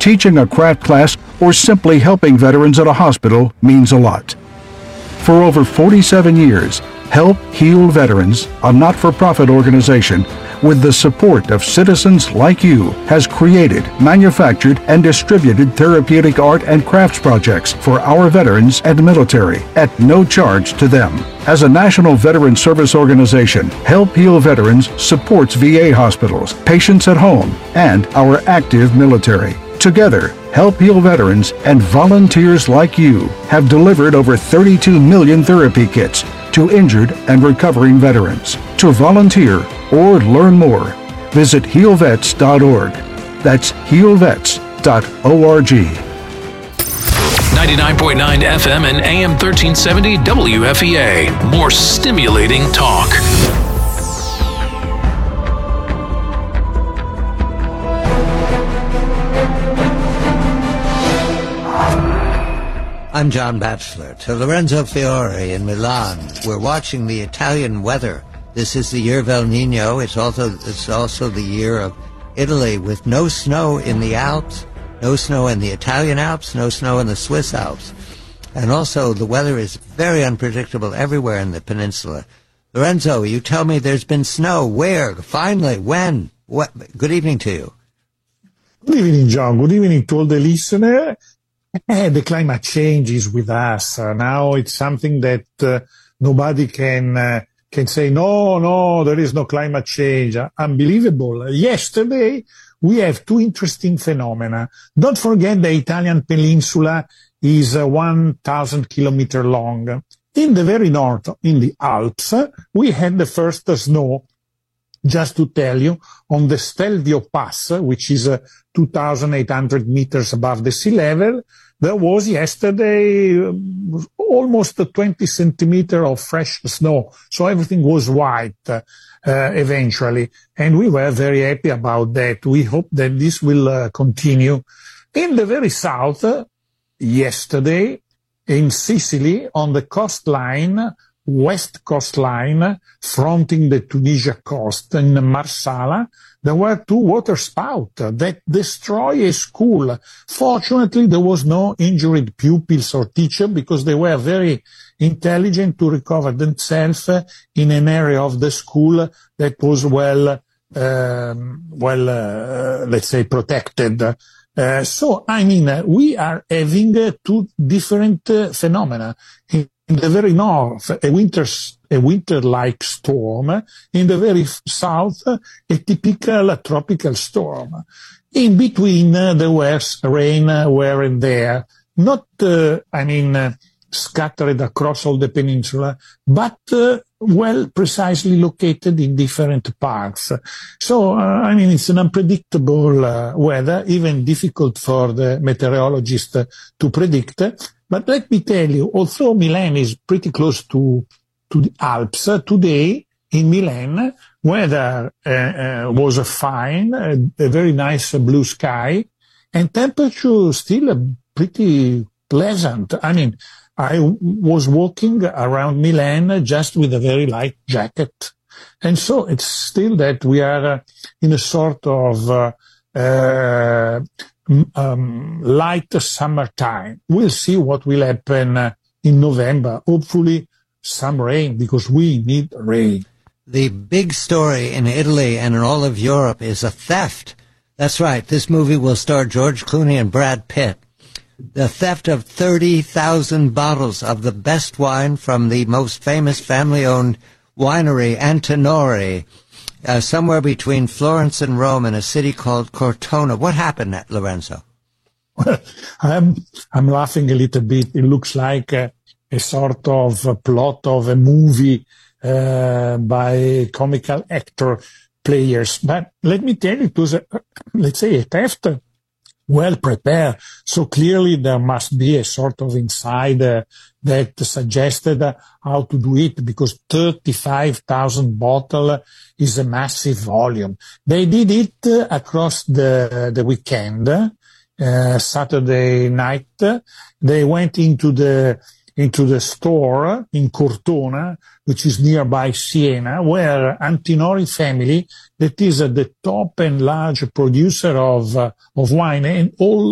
teaching a craft class, or simply helping veterans at a hospital means a lot. For over 47 years, Help Heal Veterans, a not-for-profit organization, with the support of citizens like you, has created, manufactured, and distributed therapeutic art and crafts projects for our veterans and military at no charge to them. As a national veteran service organization, Help Heal Veterans supports VA hospitals, patients at home, and our active military. Together, Help Heal Veterans and volunteers like you have delivered over 32 million therapy kits to injured and recovering veterans. To volunteer or learn more, visit healvets.org. That's healvets.org. 99.9 FM and AM 1370 WFEA. More stimulating talk. I'm John Batchelor. To Lorenzo Fiore in Milan. We're watching the Italian weather. This is the year of El Nino. It's also the year of Italy, with no snow in the Alps, no snow in the Italian Alps, no snow in the Swiss Alps. And also the weather is very unpredictable everywhere in the peninsula. Lorenzo, you tell me there's been snow. Where? Finally? When? What? Good evening to you. Good evening, John. Good evening to all the listeners. The climate change is with us. Now it's something that nobody can say, no, there is no climate change. Unbelievable. Yesterday, we have two interesting phenomena. Don't forget the Italian peninsula is 1,000 kilometers long. In the very north, in the Alps, we had the first snow. Just to tell you, on the Stelvio Pass, which is 2,800 meters above the sea level, there was yesterday almost 20 centimeters of fresh snow. So everything was white eventually. And we were very happy about that. We hope that this will continue. In the very south, yesterday, in Sicily, on the coastline, west coastline, fronting the Tunisia coast in Marsala, there were two water spouts that destroyed a school. Fortunately, there was no injured pupils or teacher because they were very intelligent to recover themselves in an area of the school that was let's say protected. We are having two different phenomena. In the very north, a winter-like storm. In the very south, a typical tropical storm. In between, there was rain where and there. Not, scattered across all the peninsula, but, precisely located in different parts. So, it's an unpredictable weather, even difficult for the meteorologist to predict. But let me tell you, although Milan is pretty close to the Alps, today in Milan, weather was fine, a very nice blue sky, and temperature still pretty pleasant. I was walking around Milan just with a very light jacket. And so it's still that we are in a sort of light summertime. We'll see what will happen in November. Hopefully some rain, because we need rain. The big story in Italy and in all of Europe is a theft. That's right. This movie will star George Clooney and Brad Pitt. The theft of 30,000 bottles of the best wine from the most famous family-owned winery, Antinori, somewhere between Florence and Rome in a city called Cortona. What happened, Lorenzo? Well, I'm laughing a little bit. It looks like a sort of a plot of a movie by comical actor players. But let me tell you, it was, let's say, a theft well prepared. So clearly there must be a sort of insider that suggested how to do it, because 35,000 bottles is a massive volume. They did it across the weekend, Saturday night. They went into the store in Cortona, which is nearby Siena, where Antinori family, that is the top and large producer of wine, and all